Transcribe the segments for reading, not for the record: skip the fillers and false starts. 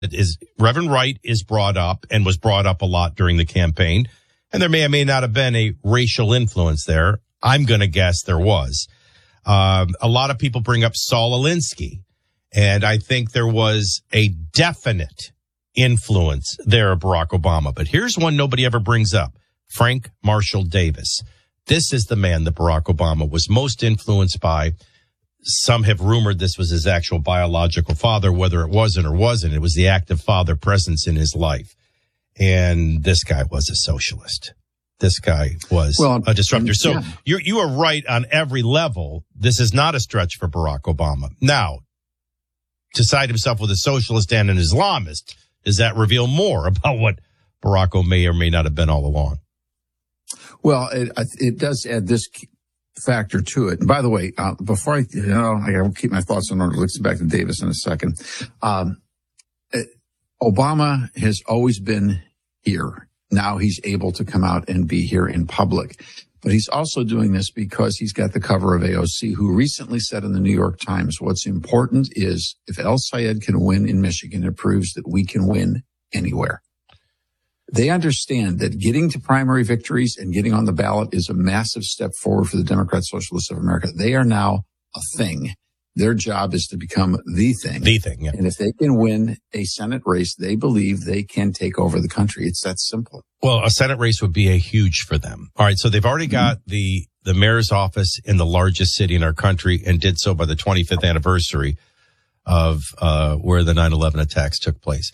is Reverend Wright is brought up and was brought up a lot during the campaign. And there may or may not have been a racial influence there. I'm going to guess there was. A lot of people bring up Saul Alinsky. And I think there was a definite influence there of Barack Obama. But here's one nobody ever brings up. Frank Marshall Davis. This is the man that Barack Obama was most influenced by. Some have rumored this was his actual biological father, whether it wasn't or wasn't. It was the active father presence in his life. And this guy was a socialist. This guy was a disruptor. So you are right on every level. This is not a stretch for Barack Obama. Now, to side himself with a socialist and an Islamist, does that reveal more about what Barack may or may not have been all along? Well, it does add this factor to it. And by the way, before I will keep my thoughts in order. Let's get back to Davis in a second. Obama has always been here. Now he's able to come out and be here in public. But he's also doing this because he's got the cover of AOC, who recently said in the New York Times, what's important is if El Sayed can win in Michigan, it proves that we can win anywhere. They understand that getting to primary victories and getting on the ballot is a massive step forward for the Democrat Socialists of America. They are now a thing. Their job is to become the thing. The thing, yeah. And if they can win a Senate race, they believe they can take over the country. It's that simple. Well, a Senate race would be a huge for them. All right, so they've already got the mayor's office in the largest city in our country and did so by the 25th anniversary of where the 9/11 attacks took place.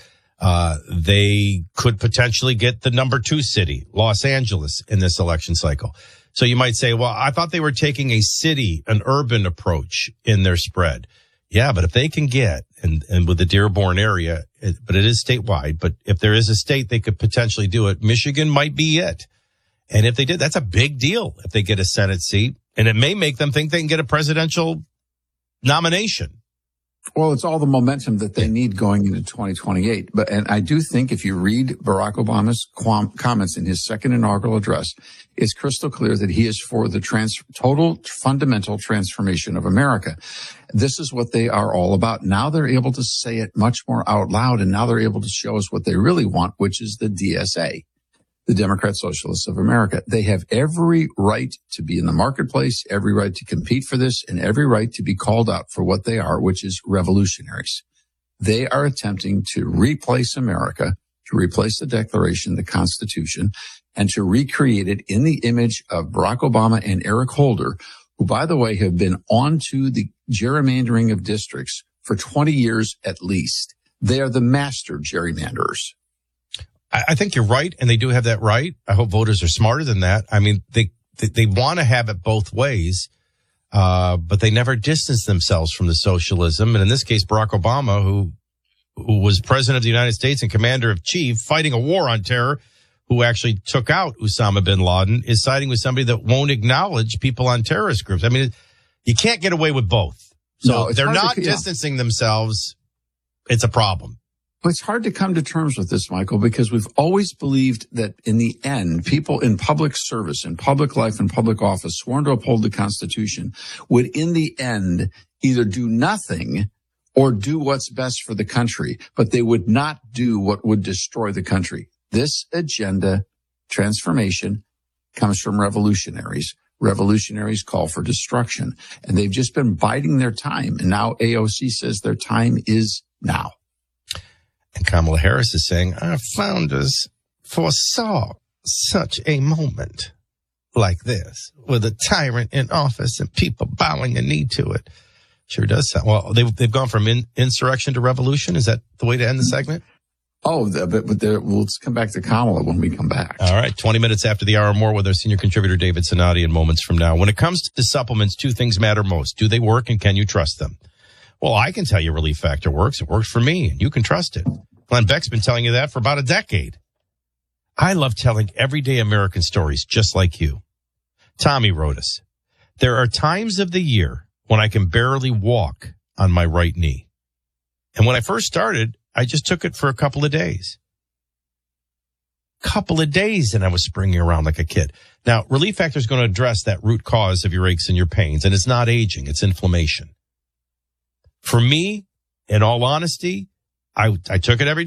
They could potentially get the number 2 city, Los Angeles, in this election cycle. So you might say, well, I thought they were taking an urban approach in their spread. Yeah, but if they can get, and with the Dearborn area, but it is statewide, but if there is a state they could potentially do it, Michigan might be it. And if they did, that's a big deal if they get a Senate seat. And it may make them think they can get a presidential nomination. Well, it's all the momentum that they need going into 2028. And I do think if you read Barack Obama's comments in his second inaugural address, it's crystal clear that he is for the total fundamental transformation of America. This is what they are all about. Now they're able to say it much more out loud, and now they're able to show us what they really want, which is the DSA. The Democrat Socialists of America. They have every right to be in the marketplace, every right to compete for this, and every right to be called out for what they are, which is revolutionaries. They are attempting to replace America, to replace the Declaration, the Constitution, and to recreate it in the image of Barack Obama and Eric Holder, who, by the way, have been onto the gerrymandering of districts for 20 years at least. They are the master gerrymanderers. I think you're right, and they do have that right. I hope voters are smarter than that. I mean, they want to have it both ways, but they never distance themselves from the socialism. And in this case, Barack Obama, who was president of the United States and commander of chief, fighting a war on terror, who actually took out Osama bin Laden, is siding with somebody that won't acknowledge people on terrorist groups. I mean, you can't get away with both. So they're not distancing themselves. It's a problem. Well, it's hard to come to terms with this, Michael, because we've always believed that in the end, people in public service, in public life, in public office, sworn to uphold the Constitution, would in the end either do nothing or do what's best for the country, but they would not do what would destroy the country. This agenda transformation comes from revolutionaries. Revolutionaries call for destruction, and they've just been biding their time. And now AOC says their time is now. And Kamala Harris is saying, our founders foresaw such a moment like this with a tyrant in office and people bowing a knee to it. Sure does sound. Well, they've gone from insurrection to revolution. Is that the way to end the segment? Oh, but we'll come back to Kamala when we come back. All right. 20 minutes after the hour or more with our senior contributor, David Sonati, in moments from now. When it comes to supplements, 2 things matter most. Do they work, and can you trust them? Well, I can tell you Relief Factor works. It works for me, and you can trust it. Glenn Beck's been telling you that for about a decade. I love telling everyday American stories just like you. Tommy wrote us, there are times of the year when I can barely walk on my right knee. And when I first started, I just took it for a couple of days. And I was springing around like a kid. Now, Relief Factor is going to address that root cause of your aches and your pains, and it's not aging, it's inflammation. For me, in all honesty, I took it every day.